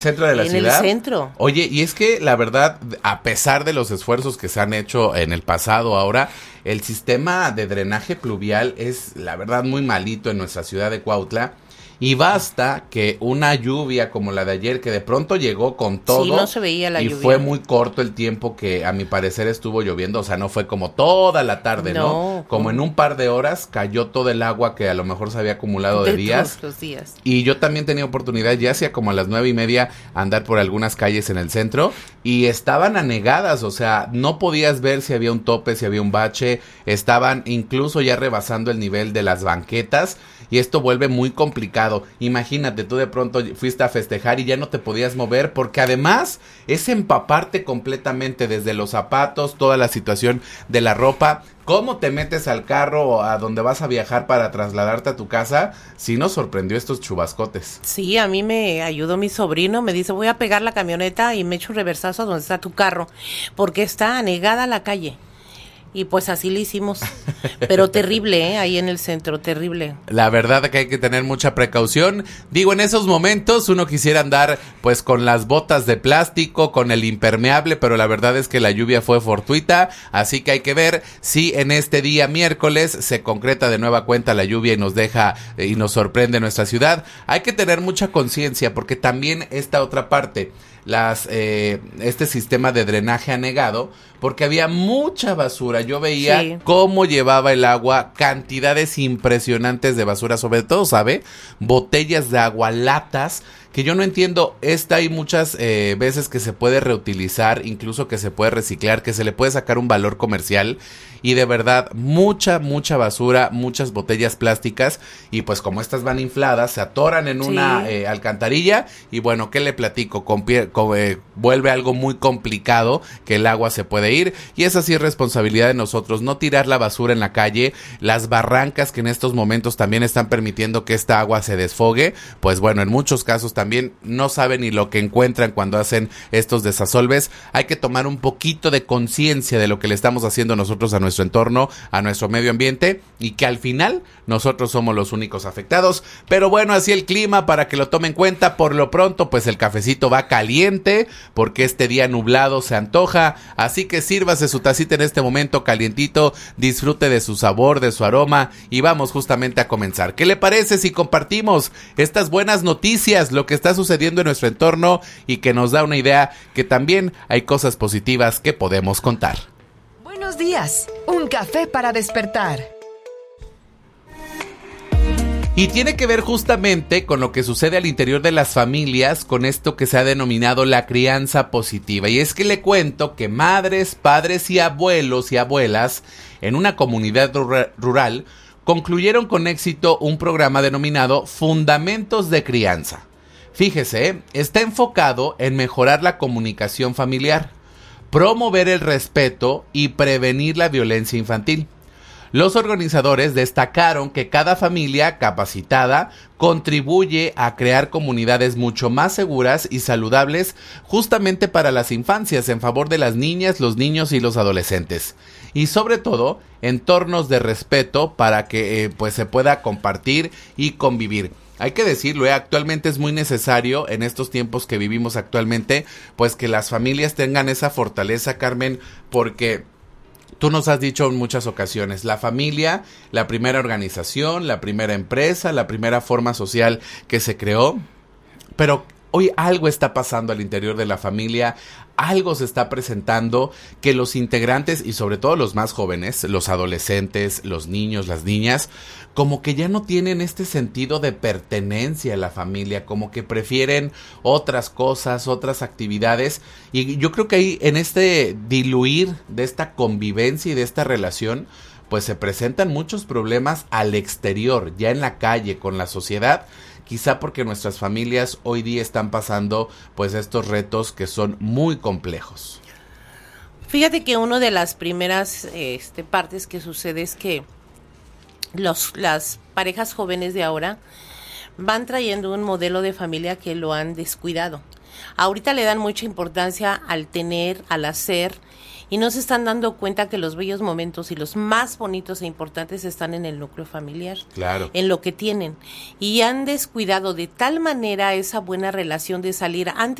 Centro de la ciudad. En el centro. Oye, y es que la verdad, a pesar de los esfuerzos que se han hecho en el pasado, ahora el sistema de drenaje pluvial es la verdad muy malito en nuestra ciudad de Cuautla. Y basta que una lluvia como la de ayer, que de pronto llegó con todo. Sí, no se veía la lluvia. Y fue muy corto el tiempo que a mi parecer estuvo lloviendo. O sea, no fue como toda la tarde, ¿no? Como en un par de horas cayó todo el agua que a lo mejor se había acumulado de días. Todos los días. Y yo también tenía oportunidad, ya hacía como a las 9:30, andar por algunas calles en el centro. Y estaban anegadas, o sea, no podías ver si había un tope, si había un bache. Estaban incluso ya rebasando el nivel de las banquetas. Y esto vuelve muy complicado. Imagínate, tú de pronto fuiste a festejar y ya no te podías mover, porque además es empaparte completamente desde los zapatos, toda la situación de la ropa. ¿Cómo te metes al carro o a donde vas a viajar para trasladarte a tu casa? Sí nos sorprendió estos chubascotes. Sí, a mí me ayudó mi sobrino, me dice, voy a pegar la camioneta y me echo un reversazo a donde está tu carro, porque está anegada la calle. Y pues así le hicimos, pero terrible, ahí en el centro, terrible. La verdad que hay que tener mucha precaución. Digo, en esos momentos uno quisiera andar pues con las botas de plástico, con el impermeable, pero la verdad es que la lluvia fue fortuita, así que hay que ver si en este día miércoles se concreta de nueva cuenta la lluvia y nos deja y nos sorprende nuestra ciudad. Hay que tener mucha conciencia, porque también esta otra parte, este sistema de drenaje anegado, porque había mucha basura. Yo veía cómo llevaba el agua, cantidades impresionantes de basura, sobre todo, ¿sabe? Botellas de agua, latas, que yo no entiendo. Hay muchas veces que se puede reutilizar, incluso que se puede reciclar, que se le puede sacar un valor comercial, y de verdad mucha basura, muchas botellas plásticas, y pues como estas van infladas, se atoran en una alcantarilla, y bueno, ¿qué le platico? Vuelve algo muy complicado, que el agua se puede ir, y esa sí es responsabilidad de nosotros, no tirar la basura en la calle. Las barrancas que en estos momentos también están permitiendo que esta agua se desfogue, pues bueno, en muchos casos también no saben ni lo que encuentran cuando hacen estos desasolves. Hay que tomar un poquito de conciencia de lo que le estamos haciendo nosotros a nuestro entorno, a nuestro medio ambiente, y que al final nosotros somos los únicos afectados. Pero bueno, así el clima, para que lo tomen en cuenta. Por lo pronto, pues el cafecito va caliente, porque este día nublado se antoja, así que sírvase su tacita en este momento calientito, disfrute de su sabor, de su aroma, y vamos justamente a comenzar. ¿Qué le parece si compartimos estas buenas noticias, lo que está sucediendo en nuestro entorno, y que nos da una idea que también hay cosas positivas que podemos contar? Buenos días, un café para despertar. Y tiene que ver justamente con lo que sucede al interior de las familias, con esto que se ha denominado la crianza positiva. Y es que le cuento que madres, padres y abuelos y abuelas en una comunidad rural concluyeron con éxito un programa denominado Fundamentos de Crianza. Fíjese, está enfocado en mejorar la comunicación familiar, promover el respeto y prevenir la violencia infantil. Los organizadores destacaron que cada familia capacitada contribuye a crear comunidades mucho más seguras y saludables, justamente para las infancias, en favor de las niñas, los niños y los adolescentes. Y sobre todo, entornos de respeto para que pues se pueda compartir y convivir. Hay que decirlo, actualmente es muy necesario en estos tiempos que vivimos actualmente, pues que las familias tengan esa fortaleza, Carmen, porque tú nos has dicho en muchas ocasiones, la familia, la primera organización, la primera empresa, la primera forma social que se creó, pero hoy algo está pasando al interior de la familia, algo se está presentando que los integrantes, y sobre todo los más jóvenes, los adolescentes, los niños, las niñas, como que ya no tienen este sentido de pertenencia a la familia, como que prefieren otras cosas, otras actividades, y yo creo que ahí en este diluir de esta convivencia y de esta relación, pues se presentan muchos problemas al exterior, ya en la calle, con la sociedad, quizá porque nuestras familias hoy día están pasando pues estos retos que son muy complejos. Fíjate que una de las primeras partes que sucede es que las parejas jóvenes de ahora van trayendo un modelo de familia que lo han descuidado. Ahorita le dan mucha importancia al tener, al hacer, y no se están dando cuenta que los bellos momentos y los más bonitos e importantes están en el núcleo familiar, Claro. en lo que tienen, y han descuidado de tal manera esa buena relación de salir antes